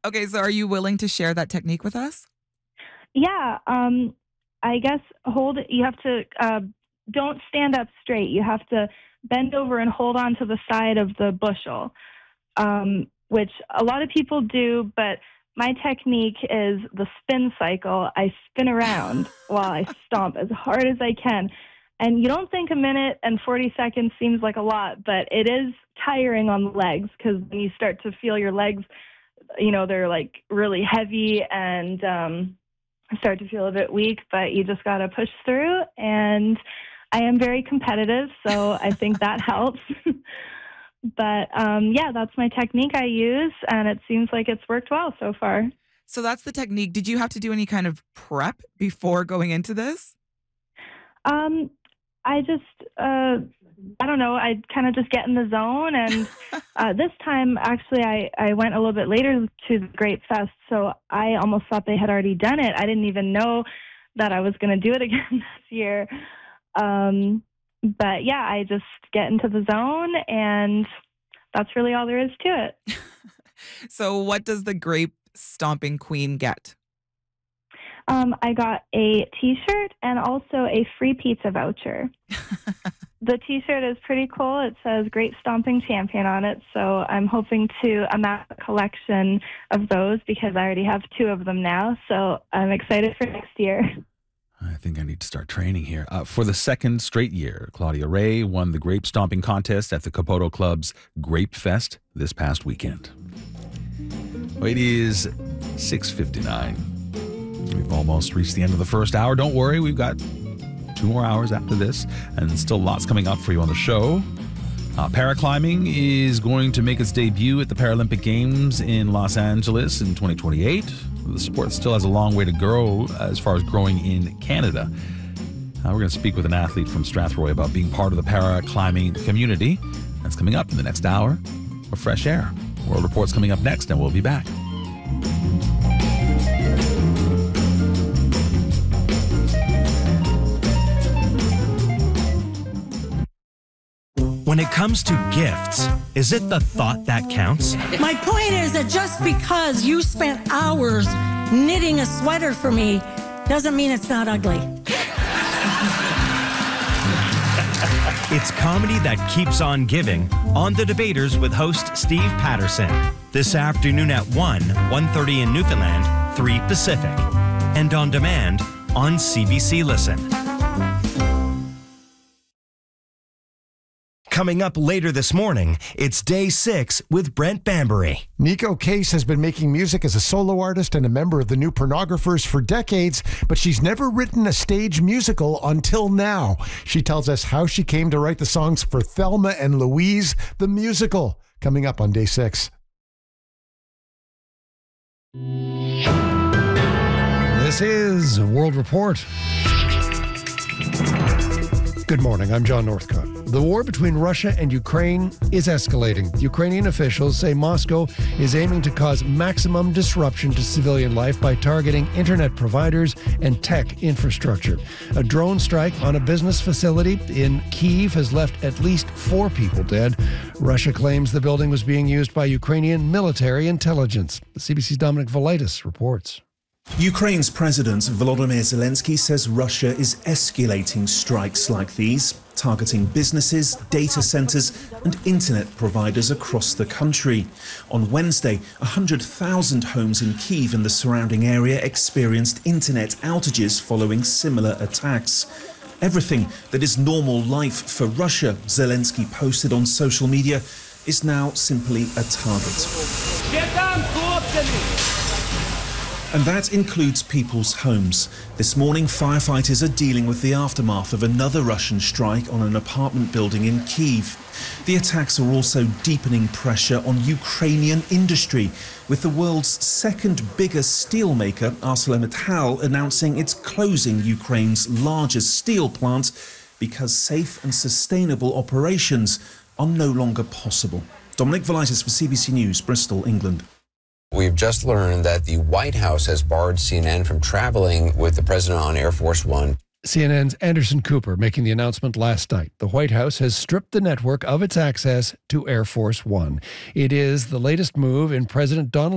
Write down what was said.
Okay, so are you willing to share that technique with us? Yeah, I guess you have to, don't stand up straight. You have to bend over and hold on to the side of the bushel, which a lot of people do, but my technique is the spin cycle. I spin around while I stomp as hard as I can. And you don't think a minute and 40 seconds seems like a lot, but it is tiring on the legs because when you start to feel your legs, they're like really heavy and start to feel a bit weak, but you just got to push through. And I am very competitive, so I think that helps. But yeah, that's my technique I use, and it seems like it's worked well so far. So that's the technique. Did you have to do any kind of prep before going into this? I just, I don't know, I kind of just get in the zone. And this time, actually, I went a little bit later to the Grape Fest, so I almost thought they had already done it. I didn't even know that I was going to do it again this year. But yeah, I just get into the zone, and that's really all there is to it. So what does the Grape Stomping Queen get? I got a T-shirt and also a free pizza voucher. The T-shirt is pretty cool. It says Grape Stomping Champion on it, so I'm hoping to amass a collection of those because I already have 2 of them now, so I'm excited for next year. I think I need to start training here. For the second straight year, Claudia Ray won the grape stomping contest at the Capoto Club's Grape Fest this past weekend. Well, it is 6:59. We've almost reached the end of the first hour. Don't worry, we've got 2 more hours after this, and still lots coming up for you on the show. Paraclimbing is going to make its debut at the Paralympic Games in Los Angeles in 2028. The sport still has a long way to go as far as growing in Canada. We're going to speak with an athlete from Strathroy about being part of the paraclimbing community. That's coming up in the next hour of Fresh Air. World Report's coming up next, and we'll be back. When it comes to gifts, is it the thought that counts? My point is that just because you spent hours knitting a sweater for me doesn't mean it's not ugly. It's comedy that keeps on giving on The Debaters with host Steve Patterson. This afternoon at 1:30 in Newfoundland, 3 Pacific. And on demand on CBC Listen. Coming up later this morning, it's Day 6 with Brent Bambury. Nico Case has been making music as a solo artist and a member of the New Pornographers for decades, but she's never written a stage musical until now. She tells us how she came to write the songs for Thelma and Louise, the musical, coming up on Day 6. This is World Report. Good morning, I'm John Northcott. The war between Russia and Ukraine is escalating. Ukrainian officials say Moscow is aiming to cause maximum disruption to civilian life by targeting internet providers and tech infrastructure. A drone strike on a business facility in Kyiv has left at least 4 people dead. Russia claims the building was being used by Ukrainian military intelligence. The CBC's Dominic Velitis reports. Ukraine's President Volodymyr Zelensky says Russia is escalating strikes like these, targeting businesses, data centers and internet providers across the country. On Wednesday, 100,000 homes in Kyiv and the surrounding area experienced internet outages following similar attacks. Everything that is normal life for Russia, Zelensky posted on social media, is now simply a target. And that includes people's homes. This morning, firefighters are dealing with the aftermath of another Russian strike on an apartment building in Kyiv. The attacks are also deepening pressure on Ukrainian industry, with the world's second biggest steelmaker, ArcelorMittal, announcing it's closing Ukraine's largest steel plant because safe and sustainable operations are no longer possible. Dominic Velitis for CBC News, Bristol, England. We've just learned that the White House has barred CNN from traveling with the president on Air Force One. CNN's Anderson Cooper making the announcement last night. The White House has stripped the network of its access to Air Force One. It is the latest move in President Donald